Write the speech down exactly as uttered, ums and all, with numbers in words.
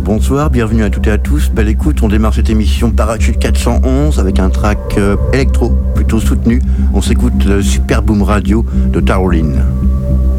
bonsoir, bienvenue à toutes et à tous. Belle écoute, on démarre cette émission Parachute quatre cent onze avec un track euh, électro plutôt soutenu. On s'écoute le Super Boom Radio de Taroline.